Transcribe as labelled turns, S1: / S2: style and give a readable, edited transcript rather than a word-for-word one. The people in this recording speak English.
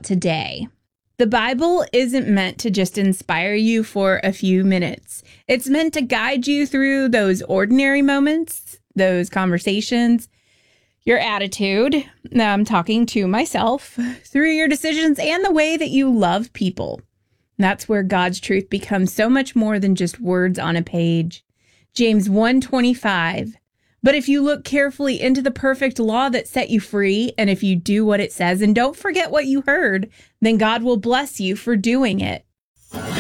S1: today. The Bible isn't meant to just inspire you for a few minutes. It's meant to guide you through those ordinary moments, those conversations, your attitude. Now I'm talking to myself, through your decisions and the way that you love people. That's where God's truth becomes so much more than just words on a page. James 1:25. But if you look carefully into the perfect law that set you free, and if you do what it says and don't forget what you heard, then God will bless you for doing it.